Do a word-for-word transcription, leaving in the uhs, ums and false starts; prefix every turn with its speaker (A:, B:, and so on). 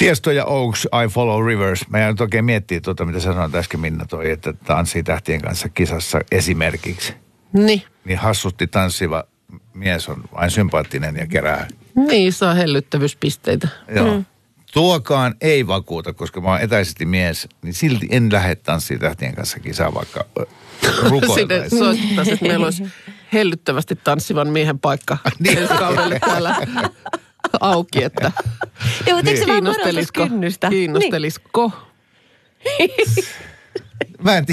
A: Tiesto ja Oaks, I Follow Rivers. Mä en oikein miettiä tuota, mitä sanoit äsken Minna toi, että tanssii tähtien kanssa kisassa esimerkiksi.
B: Niin.
A: Niin hassusti tanssiva mies on vain sympaattinen ja kerää.
B: Niin, saa hellyttävyyspisteitä.
A: Joo. Mm. Tuokaan ei vakuuta, koska mä oon etäisesti mies, niin silti en lähde tanssiin tähtien kanssa kisaan, vaikka rukoiltaisiin.
B: Sinne soittaisiin, että meillä olisi hellyttävästi tanssivan miehen paikka ensi kaudelle täällä auki, että
C: Joo, mutta eikö se vaan
B: kiinnostelisiko,
C: kynnystä?
B: kiinnostelisiko?
A: Mä en